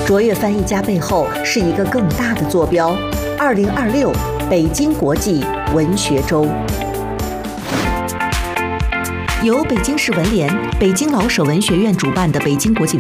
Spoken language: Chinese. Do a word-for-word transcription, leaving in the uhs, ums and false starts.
卓越翻译家背后是一个更大的坐标——二零二六北京国际文学周。由北京市文联、北京老舍文学院主办的北京国际